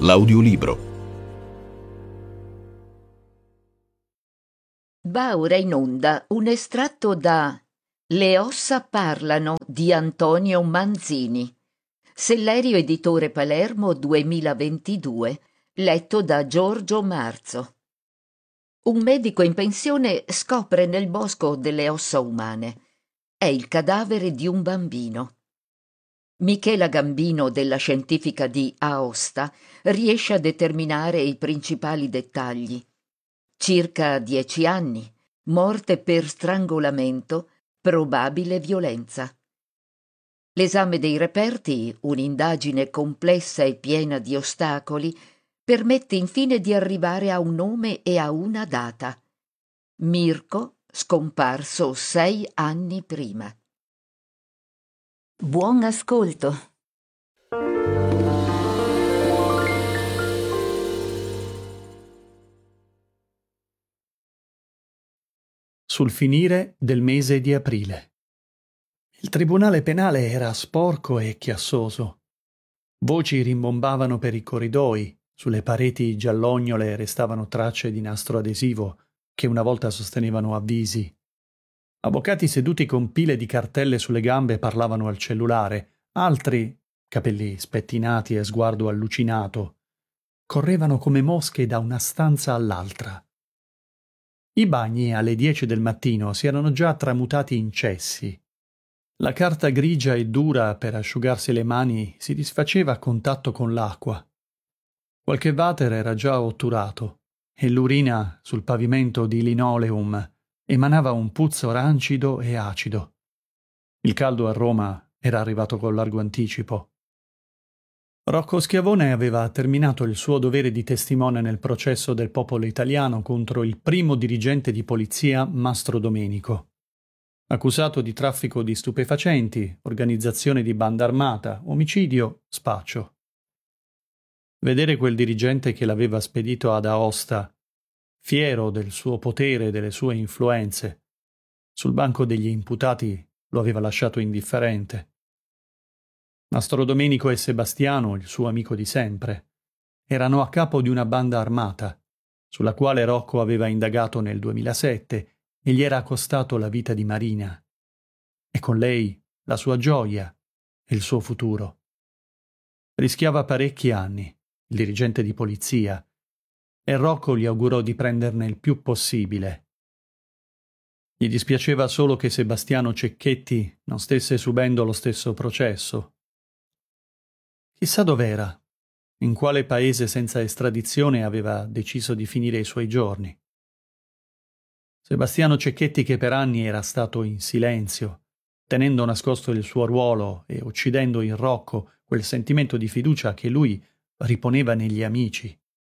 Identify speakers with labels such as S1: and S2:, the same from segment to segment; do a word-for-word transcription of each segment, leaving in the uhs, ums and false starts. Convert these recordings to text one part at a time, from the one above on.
S1: l'audiolibro.
S2: Va ora in onda un estratto da Le ossa parlano di Antonio Manzini, Sellerio Editore Palermo duemilaventidue, letto da Giorgio Marzo. Un medico in pensione scopre nel bosco delle ossa umane. È il cadavere di un bambino. Michela Gambino della Scientifica di Aosta riesce a determinare i principali dettagli. Circa dieci anni, morte per strangolamento, probabile violenza. L'esame dei reperti, un'indagine complessa e piena di ostacoli, permette infine di arrivare a un nome e a una data. Mirko, scomparso sei anni prima. Buon ascolto.
S3: Sul finire del mese di aprile. Il tribunale penale era sporco e chiassoso. Voci rimbombavano per i corridoi, sulle pareti giallognole restavano tracce di nastro adesivo che una volta sostenevano avvisi. Avvocati seduti con pile di cartelle sulle gambe parlavano al cellulare, altri, capelli spettinati e sguardo allucinato, correvano come mosche da una stanza all'altra. I bagni alle dieci del mattino si erano già tramutati in cessi. La carta grigia e dura per asciugarsi le mani si disfaceva a contatto con l'acqua. Qualche water era già otturato e l'urina sul pavimento di linoleum emanava un puzzo rancido e acido. Il caldo a Roma era arrivato con largo anticipo. Rocco Schiavone aveva terminato il suo dovere di testimone nel processo del popolo italiano contro il primo dirigente di polizia Mastro Domenico. Accusato di traffico di stupefacenti, organizzazione di banda armata, omicidio, spaccio. Vedere quel dirigente che l'aveva spedito ad Aosta, fiero del suo potere e delle sue influenze, sul banco degli imputati lo aveva lasciato indifferente. Mastro Domenico e Sebastiano, il suo amico di sempre, erano a capo di una banda armata, sulla quale Rocco aveva indagato nel duemilasette e gli era costato la vita di Marina, e con lei la sua gioia e il suo futuro. Rischiava parecchi anni, il dirigente di polizia, e Rocco gli augurò di prenderne il più possibile. Gli dispiaceva solo che Sebastiano Cecchetti non stesse subendo lo stesso processo. Chissà dov'era, in quale paese senza estradizione aveva deciso di finire i suoi giorni. Sebastiano Cecchetti, che per anni era stato in silenzio, tenendo nascosto il suo ruolo e uccidendo in Rocco quel sentimento di fiducia che lui riponeva negli amici.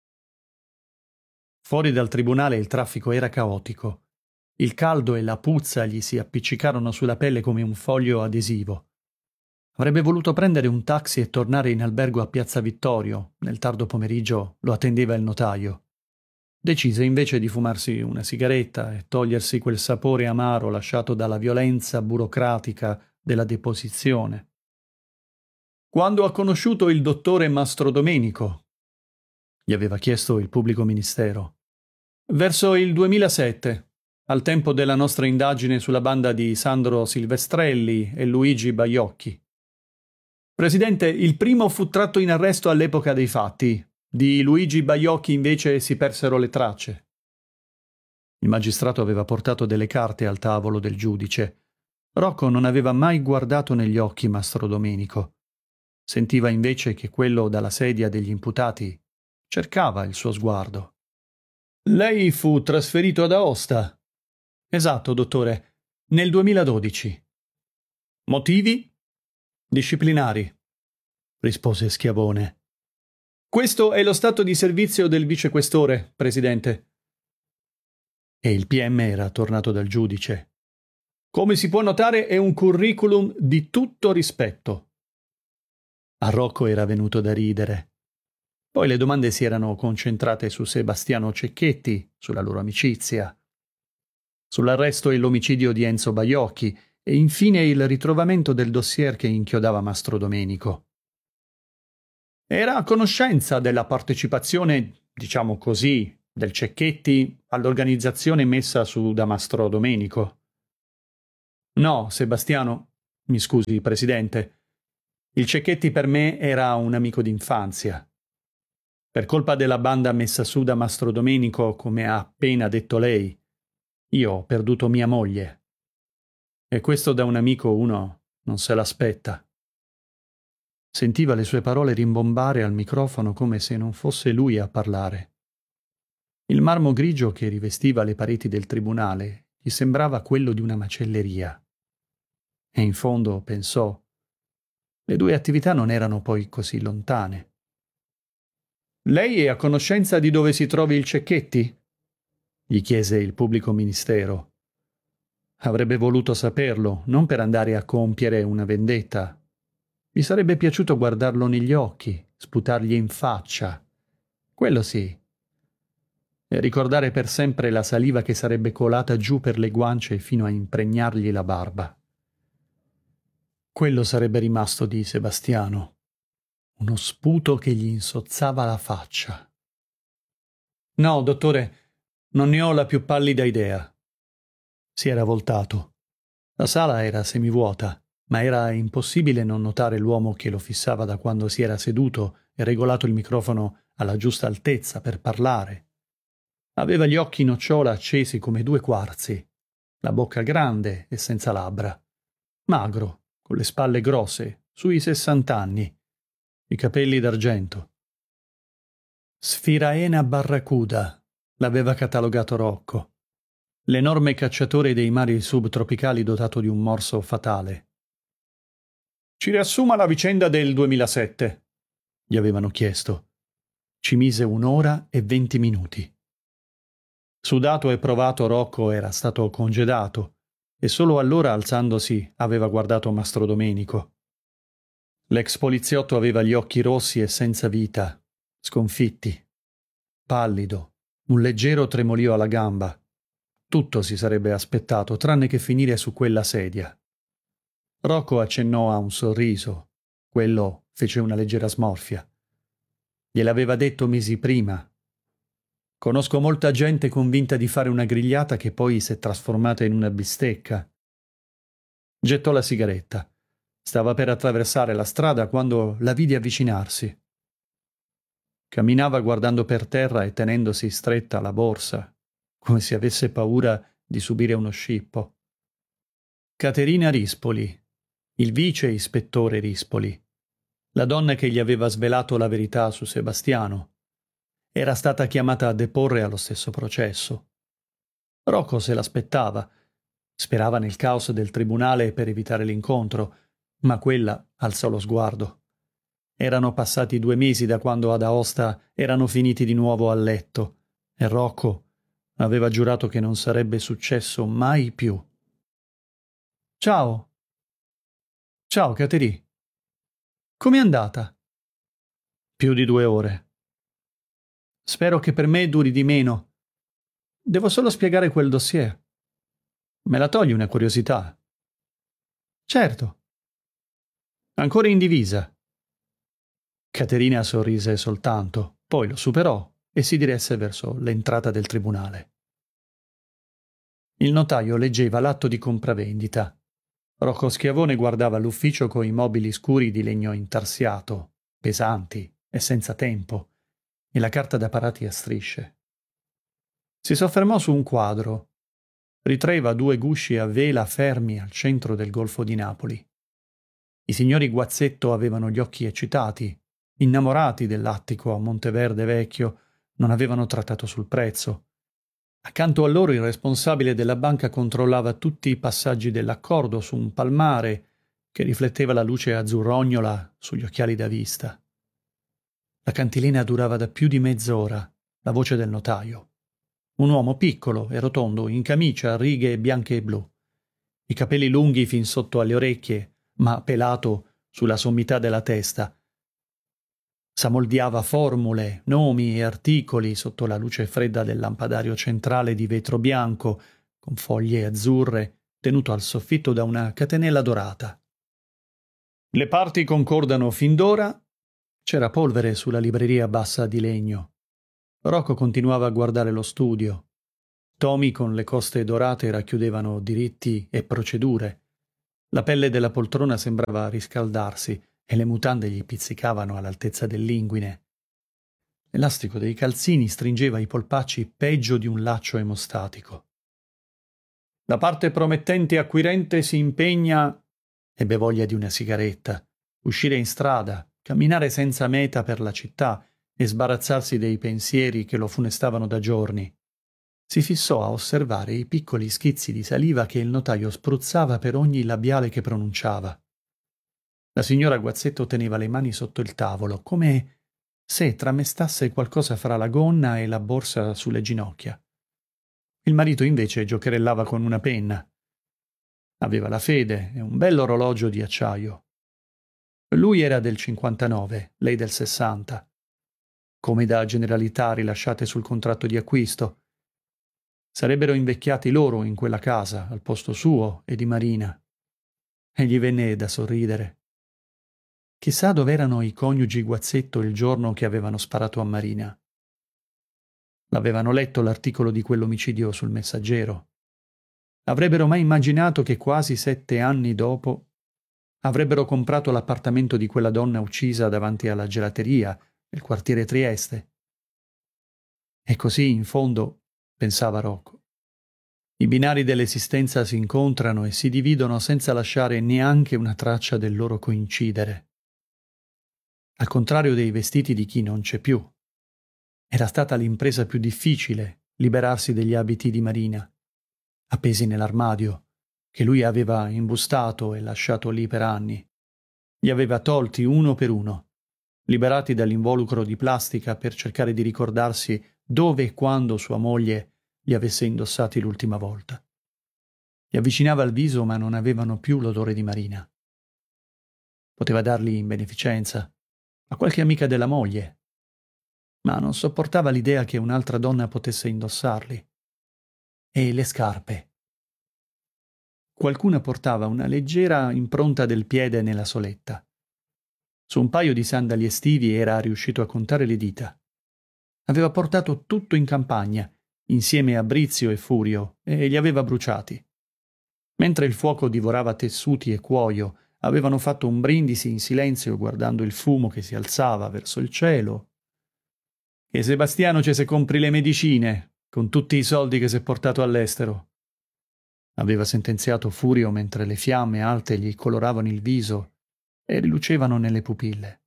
S3: Fuori dal tribunale il traffico era caotico. Il caldo e la puzza gli si appiccicarono sulla pelle come un foglio adesivo. Avrebbe voluto prendere un taxi e tornare in albergo a Piazza Vittorio. Nel tardo pomeriggio lo attendeva il notaio. Decise invece di fumarsi una sigaretta e togliersi quel sapore amaro lasciato dalla violenza burocratica della deposizione. «Quando ha conosciuto il dottore Mastro Domenico?» gli aveva chiesto il pubblico ministero. «Verso il duemilasette, al tempo della nostra indagine sulla banda di Sandro Silvestrelli e Luigi Baiocchi. Presidente, il primo fu tratto in arresto all'epoca dei fatti. Di Luigi Baiocchi invece si persero le tracce». Il magistrato aveva portato delle carte al tavolo del giudice. Rocco non aveva mai guardato negli occhi Mastro Domenico. Sentiva invece che quello dalla sedia degli imputati cercava il suo sguardo. «Lei fu trasferito ad Aosta?» «Esatto, dottore, nel duemiladodici. Motivi?» «Disciplinari», rispose Schiavone. «Questo è lo stato di servizio del vicequestore, Presidente». E il P M era tornato dal giudice. «Come si può notare è un curriculum di tutto rispetto». A Rocco era venuto da ridere. Poi le domande si erano concentrate su Sebastiano Cecchetti, sulla loro amicizia, sull'arresto e l'omicidio di Enzo Baiocchi e infine il ritrovamento del dossier che inchiodava Mastro Domenico. Era a conoscenza della partecipazione, diciamo così, del Cecchetti all'organizzazione messa su da Mastro Domenico. No, Sebastiano, mi scusi, Presidente, il Cecchetti per me era un amico d'infanzia. Per colpa della banda messa su da Mastro Domenico, come ha appena detto lei, io ho perduto mia moglie. E questo da un amico uno non se l'aspetta. Sentiva le sue parole rimbombare al microfono come se non fosse lui a parlare. Il marmo grigio che rivestiva le pareti del tribunale gli sembrava quello di una macelleria. E in fondo pensò, le due attività non erano poi così lontane. Lei è a conoscenza di dove si trovi il Cecchetti? Gli chiese il pubblico ministero. Avrebbe voluto saperlo, non per andare a compiere una vendetta. Gli sarebbe piaciuto guardarlo negli occhi, sputargli in faccia. Quello sì. E ricordare per sempre la saliva che sarebbe colata giù per le guance fino a impregnargli la barba. Quello sarebbe rimasto di Sebastiano. Uno sputo che gli insozzava la faccia. No, dottore, non ne ho la più pallida idea. Si era voltato. La sala era semivuota, ma era impossibile non notare l'uomo che lo fissava da quando si era seduto e regolato il microfono alla giusta altezza per parlare. Aveva gli occhi nocciola accesi come due quarzi, la bocca grande e senza labbra, magro, con le spalle grosse, sui sessant'anni, i capelli d'argento. Sfiraena barracuda, l'aveva catalogato Rocco, l'enorme cacciatore dei mari subtropicali dotato di un morso fatale. Ci riassuma la vicenda del duemilasette, gli avevano chiesto. Ci mise un'ora e venti minuti. Sudato e provato Rocco era stato congedato e solo allora alzandosi aveva guardato Mastro Domenico. L'ex poliziotto aveva gli occhi rossi e senza vita, sconfitti, pallido, un leggero tremolio alla gamba. Tutto si sarebbe aspettato, tranne che finire su quella sedia. Rocco accennò a un sorriso. Quello fece una leggera smorfia. Gliel'aveva detto mesi prima. Conosco molta gente convinta di fare una grigliata che poi si è trasformata in una bistecca. Gettò la sigaretta. Stava per attraversare la strada quando la vide avvicinarsi. Camminava guardando per terra e tenendosi stretta la borsa, come se avesse paura di subire uno scippo. Caterina Rispoli, il vice ispettore Rispoli, la donna che gli aveva svelato la verità su Sebastiano, era stata chiamata a deporre allo stesso processo. Rocco se l'aspettava, sperava nel caos del tribunale per evitare l'incontro, ma quella alzò lo sguardo. Erano passati due mesi da quando ad Aosta erano finiti di nuovo a letto e Rocco aveva giurato che non sarebbe successo mai più. Ciao. Ciao, Caterì. Com'è andata? Più di due ore. Spero che per me duri di meno. Devo solo spiegare quel dossier. Me la togli una curiosità? Certo. Ancora in divisa? Caterina sorrise soltanto, poi lo superò e si diresse verso l'entrata del tribunale. Il notaio leggeva l'atto di compravendita. Rocco Schiavone guardava l'ufficio coi mobili scuri di legno intarsiato, pesanti e senza tempo, e la carta da parati a strisce. Si soffermò su un quadro. Ritraeva due gusci a vela fermi al centro del Golfo di Napoli. I signori Guazzetto avevano gli occhi eccitati, innamorati dell'attico a Monteverde Vecchio, non avevano trattato sul prezzo. Accanto a loro il responsabile della banca controllava tutti i passaggi dell'accordo su un palmare che rifletteva la luce azzurrognola sugli occhiali da vista. La cantilena durava da più di mezz'ora, la voce del notaio. Un uomo piccolo e rotondo, in camicia a righe bianche e blu. I capelli lunghi fin sotto alle orecchie, ma pelato sulla sommità della testa. S'ammoldiava formule, nomi e articoli sotto la luce fredda del lampadario centrale di vetro bianco, con foglie azzurre, tenuto al soffitto da una catenella dorata. Le parti concordano fin d'ora C'era polvere sulla libreria bassa di legno. Rocco continuava a guardare lo studio. Tomi con le coste dorate racchiudevano diritti e procedure. La pelle della poltrona sembrava riscaldarsi e le mutande gli pizzicavano all'altezza dell'inguine. L'elastico dei calzini stringeva i polpacci peggio di un laccio emostatico. La parte promettente acquirente si impegna. Ebbe voglia di una sigaretta, uscire in strada, camminare senza meta per la città e sbarazzarsi dei pensieri che lo funestavano da giorni. Si fissò a osservare i piccoli schizzi di saliva che il notaio spruzzava per ogni labiale che pronunciava. La signora Guazzetto teneva le mani sotto il tavolo, come se tramestasse qualcosa fra la gonna e la borsa sulle ginocchia. Il marito invece giocherellava con una penna. Aveva la fede e un bell'orologio di acciaio. Lui era del cinquantanove, lei del sessanta. Come da generalità rilasciate sul contratto di acquisto. Sarebbero invecchiati loro in quella casa, al posto suo e di Marina. E gli venne da sorridere. Chissà dove erano i coniugi Guazzetto il giorno che avevano sparato a Marina. L'avevano letto l'articolo di quell'omicidio sul Messaggero. Avrebbero mai immaginato che quasi sette anni dopo avrebbero comprato l'appartamento di quella donna uccisa davanti alla gelateria nel quartiere Trieste? E così, in fondo, pensava Rocco, i binari dell'esistenza si incontrano e si dividono senza lasciare neanche una traccia del loro coincidere. Al contrario dei vestiti di chi non c'è più. Era stata l'impresa più difficile liberarsi degli abiti di Marina, appesi nell'armadio, che lui aveva imbustato e lasciato lì per anni. Li aveva tolti uno per uno, liberati dall'involucro di plastica per cercare di ricordarsi dove e quando sua moglie li avesse indossati l'ultima volta. Li avvicinava al viso ma non avevano più l'odore di Marina. Poteva darli in beneficenza, a qualche amica della moglie, ma non sopportava l'idea che un'altra donna potesse indossarli. E le scarpe. Qualcuna portava una leggera impronta del piede nella soletta. Su un paio di sandali estivi era riuscito a contare le dita. Aveva portato tutto in campagna, insieme a Brizio e Furio, e li aveva bruciati. Mentre il fuoco divorava tessuti e cuoio, avevano fatto un brindisi in silenzio guardando il fumo che si alzava verso il cielo. E Sebastiano ci se compri le medicine, con tutti i soldi che si è portato all'estero. Aveva sentenziato Furio mentre le fiamme alte gli coloravano il viso e rilucevano nelle pupille.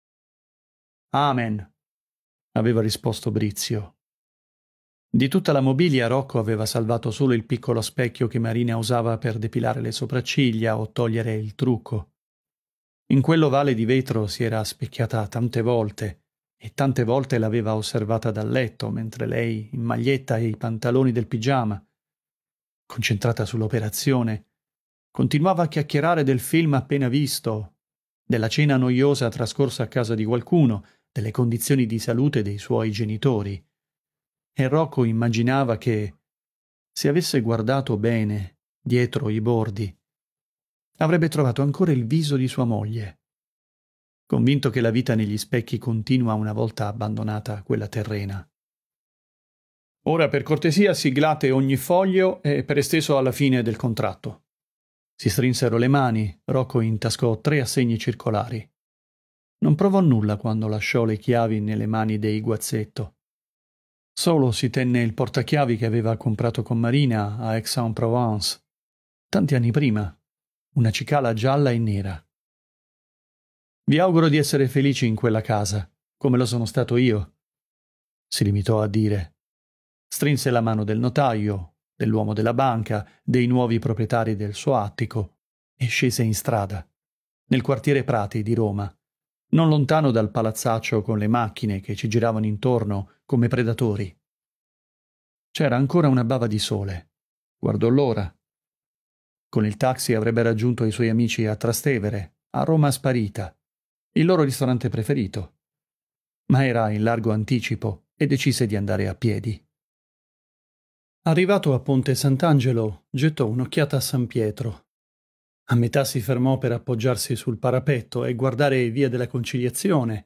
S3: Amen, aveva risposto Brizio. Di tutta la mobilia Rocco aveva salvato solo il piccolo specchio che Marina usava per depilare le sopracciglia o togliere il trucco. In quell'ovale di vetro si era specchiata tante volte e tante volte l'aveva osservata dal letto mentre lei, in maglietta e i pantaloni del pigiama, concentrata sull'operazione, continuava a chiacchierare del film appena visto, della cena noiosa trascorsa a casa di qualcuno, delle condizioni di salute dei suoi genitori. E Rocco immaginava che, se avesse guardato bene, dietro i bordi, avrebbe trovato ancora il viso di sua moglie, convinto che la vita negli specchi continua una volta abbandonata quella terrena. Ora per cortesia siglate ogni foglio e per esteso alla fine del contratto. Si strinsero le mani, Rocco intascò tre assegni circolari. Non provò nulla quando lasciò le chiavi nelle mani dei Guazzetto. Solo si tenne il portachiavi che aveva comprato con Marina a Aix-en-Provence, tanti anni prima, una cicala gialla e nera. Vi auguro di essere felici in quella casa, come lo sono stato io, si limitò a dire. Strinse la mano del notaio, dell'uomo della banca, dei nuovi proprietari del suo attico e scese in strada, nel quartiere Prati di Roma, non lontano dal palazzaccio con le macchine che ci giravano intorno come predatori. C'era ancora una bava di sole. Guardò l'ora. Con il taxi avrebbe raggiunto i suoi amici a Trastevere, a Roma Sparita, il loro ristorante preferito. Ma era in largo anticipo e decise di andare a piedi. Arrivato a Ponte Sant'Angelo, gettò un'occhiata a San Pietro. A metà si fermò per appoggiarsi sul parapetto e guardare Via della Conciliazione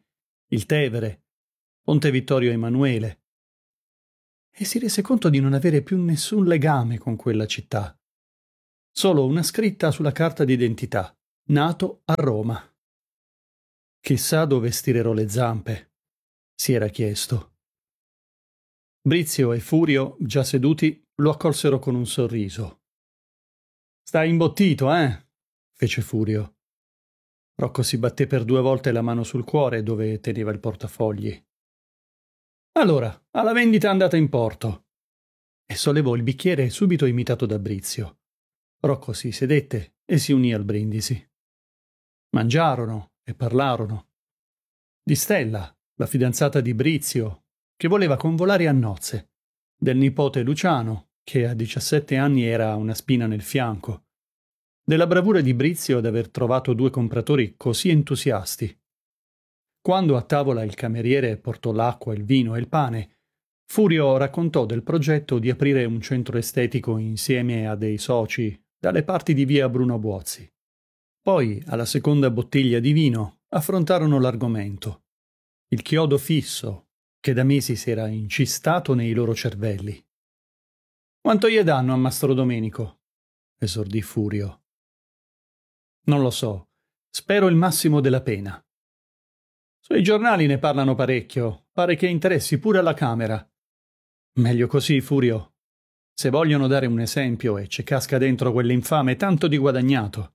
S3: il Tevere, Ponte Vittorio Emanuele, e si rese conto di non avere più nessun legame con quella città. Solo una scritta sulla carta d'identità, nato a Roma. Chissà dove stirerò le zampe, si era chiesto. Brizio e Furio, già seduti, lo accolsero con un sorriso. «Stai imbottito, eh?» fece Furio. Rocco si batté per due volte la mano sul cuore dove teneva il portafogli. «Allora, alla vendita è andata in porto». E sollevò il bicchiere subito imitato da Brizio. Rocco si sedette e si unì al brindisi. Mangiarono e parlarono. Di Stella, la fidanzata di Brizio, che voleva convolare a nozze, del nipote Luciano, che a diciassette anni era una spina nel fianco, della bravura di Brizio ad aver trovato due compratori così entusiasti. Quando a tavola il cameriere portò l'acqua, il vino e il pane, Furio raccontò del progetto di aprire un centro estetico insieme a dei soci dalle parti di via Bruno Buozzi. Poi, alla seconda bottiglia di vino, affrontarono l'argomento. Il chiodo fisso, che da mesi si era incistato nei loro cervelli. «Quanto gli danno a Mastro Domenico?» esordì Furio. «Non lo so. Spero il massimo della pena. Sui giornali ne parlano parecchio. Pare che interessi pure alla Camera. Meglio così, Furio. Se vogliono dare un esempio e ci casca dentro quell'infame, tanto di guadagnato».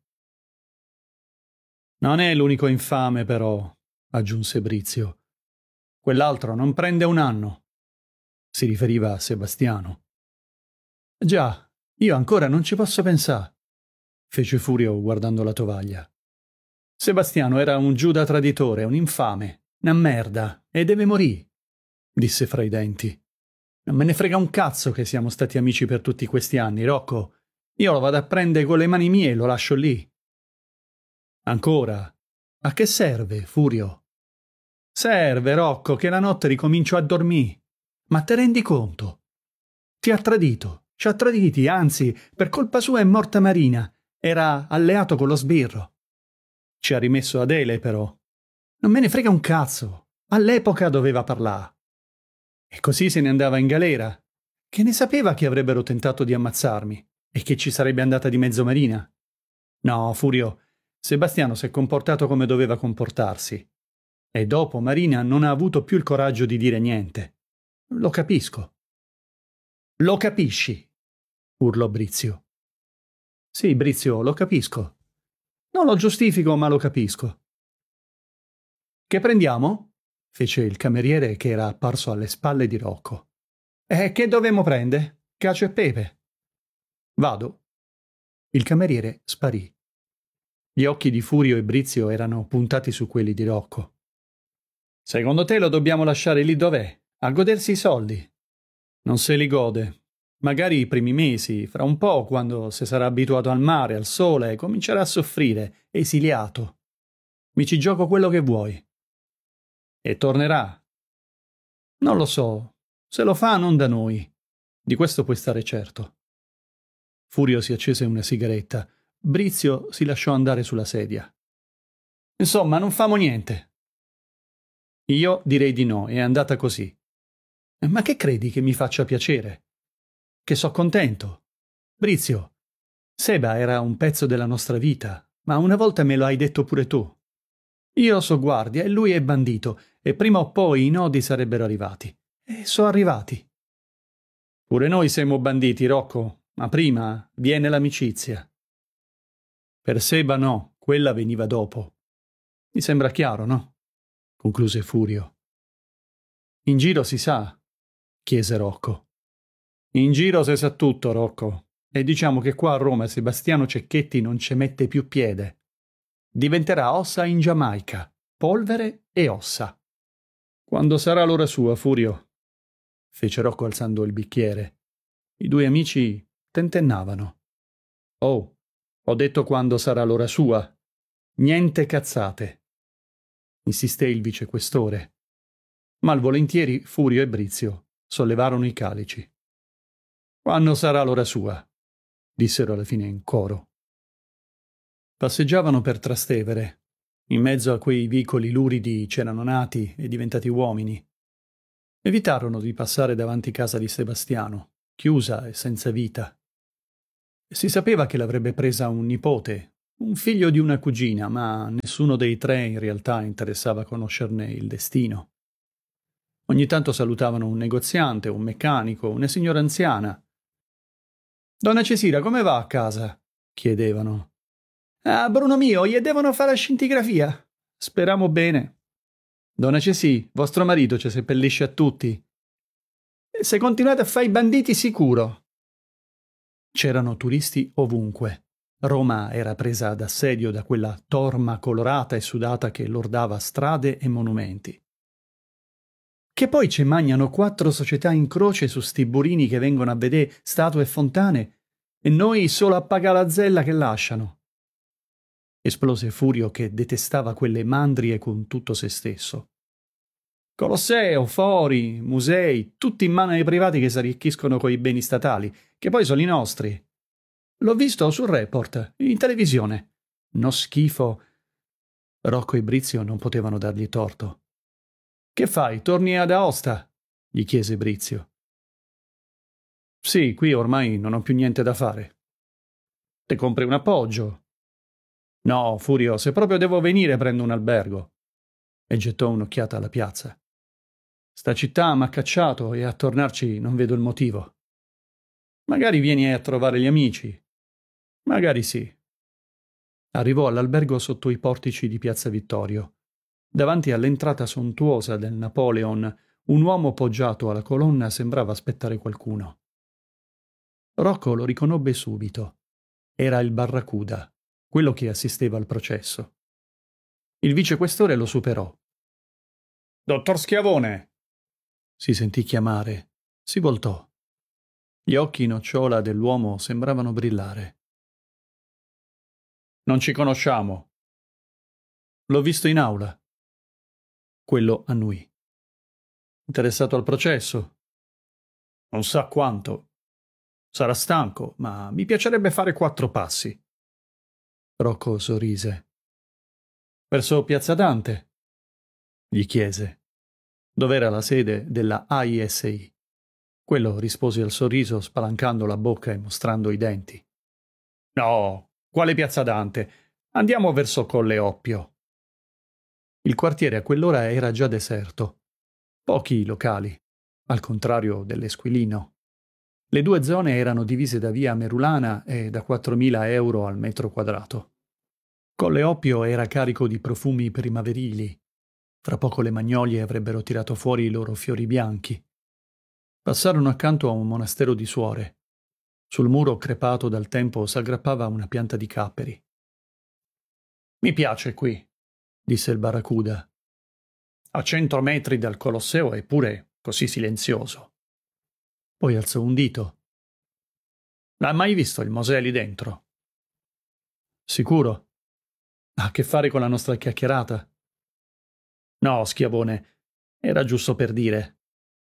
S3: «Non è l'unico infame, però», aggiunse Brizio. «Quell'altro non prende un anno». Si riferiva a Sebastiano. «Già, io ancora non ci posso pensare», fece Furio guardando la tovaglia. «Sebastiano era un Giuda traditore, un infame, una merda, e deve morì», disse fra i denti. «Non me ne frega un cazzo che siamo stati amici per tutti questi anni, Rocco. Io lo vado a prendere con le mani mie e lo lascio lì». «Ancora? A che serve, Furio?» «Serve, Rocco, che la notte ricomincio a dormì. Ma te rendi conto? Ti ha tradito, ci ha traditi, anzi, per colpa sua è morta Marina. Era alleato con lo sbirro. Ci ha rimesso Adele, però. Non me ne frega un cazzo. All'epoca doveva parlare. E così se ne andava in galera. Che ne sapeva che avrebbero tentato di ammazzarmi e che ci sarebbe andata di mezzo Marina? No, Furio, Sebastiano si è comportato come doveva comportarsi. E dopo Marina non ha avuto più il coraggio di dire niente. Lo capisco». «Lo capisci?» urlò Brizio. «Sì, Brizio, lo capisco. Non lo giustifico, ma lo capisco». «Che prendiamo?» fece il cameriere che era apparso alle spalle di Rocco. «E che dovemmo prendere? Cacio e pepe». «Vado». Il cameriere sparì. Gli occhi di Furio e Brizio erano puntati su quelli di Rocco. «Secondo te lo dobbiamo lasciare lì dov'è, a godersi i soldi?» «Non se li gode. Magari i primi mesi, fra un po', quando si sarà abituato al mare, al sole, comincerà a soffrire, esiliato. Mi ci gioco quello che vuoi». «E tornerà?» «Non lo so. Se lo fa, non da noi. Di questo puoi stare certo». Furio si accese una sigaretta. Brizio si lasciò andare sulla sedia. «Insomma, non famo niente». «Io direi di no, è andata così». «Ma che credi che mi faccia piacere? Che so contento. Brizio, Seba era un pezzo della nostra vita, ma una volta me lo hai detto pure tu. Io so guardia e lui è bandito, e prima o poi i nodi sarebbero arrivati. E so arrivati». «Pure noi siamo banditi, Rocco, ma prima viene l'amicizia». «Per Seba no, quella veniva dopo. Mi sembra chiaro, no?» concluse Furio. «In giro si sa», chiese Rocco. «In giro si sa tutto, Rocco, e diciamo che qua a Roma Sebastiano Cecchetti non ci mette più piede. Diventerà ossa in Giamaica, polvere e ossa». «Quando sarà l'ora sua, Furio?» fece Rocco alzando il bicchiere. I due amici tentennavano. «Oh, ho detto quando sarà l'ora sua. Niente cazzate», insisté il vicequestore. Malvolentieri Furio e Brizio sollevarono i calici. «Quando sarà l'ora sua», dissero alla fine in coro. Passeggiavano per Trastevere. In mezzo a quei vicoli luridi c'erano nati e diventati uomini. Evitarono di passare davanti casa di Sebastiano, chiusa e senza vita. Si sapeva che l'avrebbe presa un nipote, un figlio di una cugina, ma nessuno dei tre in realtà interessava conoscerne il destino. Ogni tanto salutavano un negoziante, un meccanico, una signora anziana. «Donna Cesira, come va a casa?» chiedevano. «Ah, Bruno mio, gli devono fare la scintigrafia. Speriamo bene. Donna Cesì, vostro marito ci seppellisce a tutti. Se continuate a fare i banditi sicuro». C'erano turisti ovunque. Roma era presa d'assedio da quella torma colorata e sudata che lordava strade e monumenti. Che poi ci magnano quattro società in croce su sti burini che vengono a vedere statue e fontane e noi solo a pagare la zella che lasciano. Esplose Furio che detestava quelle mandrie con tutto se stesso. Colosseo, fori, musei, tutti in mano ai privati che si arricchiscono coi beni statali, che poi sono i nostri. L'ho visto sul report, in televisione. No schifo. Rocco e Brizio non potevano dargli torto. «Che fai, torni ad Aosta?» gli chiese Brizio. «Sì, qui ormai non ho più niente da fare». «Te compri un appoggio?» «No, Furio, se proprio devo venire prendo un albergo». E gettò un'occhiata alla piazza. «Sta città m'ha cacciato e a tornarci non vedo il motivo. Magari vieni a trovare gli amici. Magari sì». Arrivò all'albergo sotto i portici di Piazza Vittorio. Davanti all'entrata sontuosa del Napoleon, un uomo poggiato alla colonna sembrava aspettare qualcuno. Rocco lo riconobbe subito. Era il Barracuda, quello che assisteva al processo. Il vicequestore lo superò. «Dottor Schiavone!» si sentì chiamare. Si voltò. Gli occhi nocciola dell'uomo sembravano brillare. «Non ci conosciamo». «L'ho visto in aula». Quello annuì. «Interessato al processo?» «Non sa quanto. Sarà stanco, ma mi piacerebbe fare quattro passi». Rocco sorrise. «Verso Piazza Dante?» gli chiese. Dov'era la sede della A I S I. Quello rispose al sorriso spalancando la bocca e mostrando i denti. «No, quale Piazza Dante? Andiamo verso Colle Oppio». Il quartiere a quell'ora era già deserto. Pochi locali, al contrario dell'Esquilino. Le due zone erano divise da via Merulana e da quattromila euro al metro quadrato. Colle Oppio era carico di profumi primaverili. Fra poco le magnolie avrebbero tirato fuori i loro fiori bianchi. Passarono accanto a un monastero di suore. Sul muro crepato dal tempo s'aggrappava una pianta di capperi. «Mi piace qui», disse il Barracuda. «A cento metri dal Colosseo è pure così silenzioso». Poi alzò un dito. «L'ha mai visto il Mosè lì dentro?» «Sicuro? Ha a che fare con la nostra chiacchierata?» «No, Schiavone, era giusto per dire».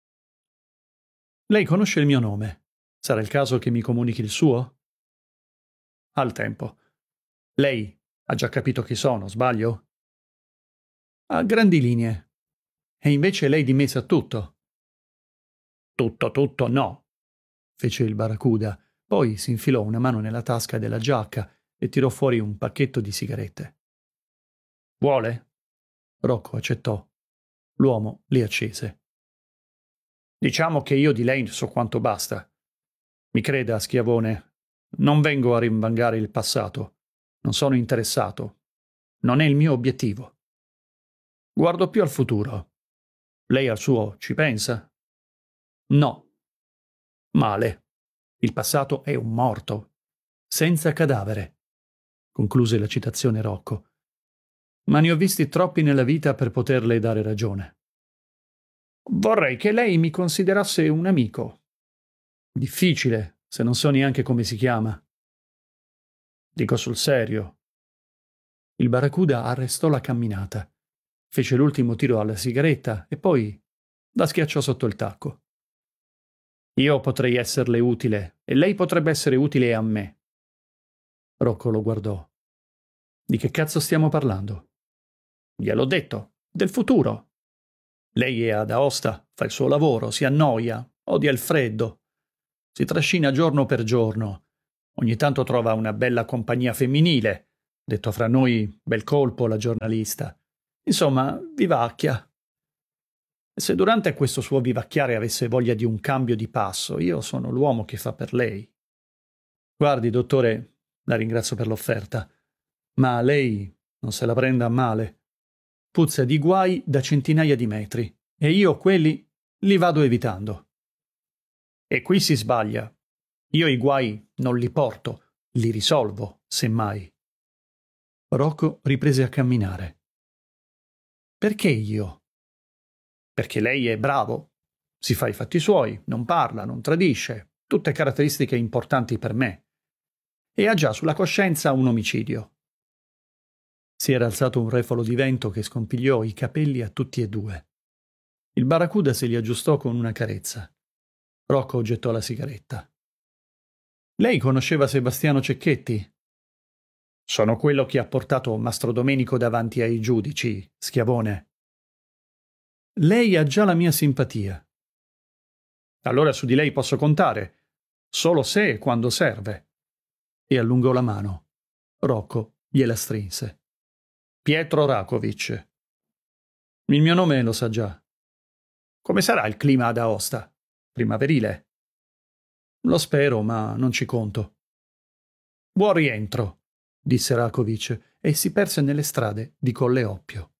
S3: «Lei conosce il mio nome. Sarà il caso che mi comunichi il suo?» «Al tempo. Lei ha già capito chi sono, sbaglio?» «A grandi linee. E invece lei di me sa tutto». «Tutto, tutto, no», fece il Barracuda. Poi si infilò una mano nella tasca della giacca e tirò fuori un pacchetto di sigarette. «Vuole?» Rocco accettò. L'uomo li accese. «Diciamo che io di lei so quanto basta. Mi creda, Schiavone, non vengo a rinvangare il passato. Non sono interessato. Non è il mio obiettivo. Guardo più al futuro. Lei al suo ci pensa?» «No». «Male. Il passato è un morto. Senza cadavere», concluse la citazione Rocco. «Ma ne ho visti troppi nella vita per poterle dare ragione». «Vorrei che lei mi considerasse un amico». «Difficile, se non so neanche come si chiama». «Dico sul serio». Il Barracuda arrestò la camminata, fece l'ultimo tiro alla sigaretta e poi la schiacciò sotto il tacco. «Io potrei esserle utile e lei potrebbe essere utile a me». Rocco lo guardò. «Di che cazzo stiamo parlando?» gliel'ho detto, del futuro. Lei è ad Aosta, fa il suo lavoro, si annoia, odia il freddo, si trascina giorno per giorno. Ogni tanto trova una bella compagnia femminile, detto fra noi, bel colpo la giornalista. Insomma, vivacchia. E se durante questo suo vivacchiare avesse voglia di un cambio di passo, io sono l'uomo che fa per lei. Guardi, dottore, la ringrazio per l'offerta, ma lei non se la prenda a male. Puzza di guai da centinaia di metri, e io quelli li vado evitando. E qui si sbaglia. Io i guai non li porto, li risolvo, semmai. Rocco riprese a camminare. Perché io? Perché lei è bravo, si fa i fatti suoi, non parla, non tradisce, tutte caratteristiche importanti per me. E ha già sulla coscienza un omicidio. Si era alzato un refolo di vento che scompigliò i capelli a tutti e due. Il barracuda se li aggiustò con una carezza. Rocco gettò la sigaretta. Lei conosceva Sebastiano Cecchetti? Sono quello che ha portato Mastro Domenico davanti ai giudici, schiavone. Lei ha già la mia simpatia. Allora su di lei posso contare, solo se e quando serve. E allungò la mano. Rocco gliela strinse. Pietro Rakovic. Il mio nome lo sa già. Come sarà il clima ad Aosta? Primaverile? Lo spero, ma non ci conto. Buon rientro, disse Rakovic e si perse nelle strade di Colle Oppio.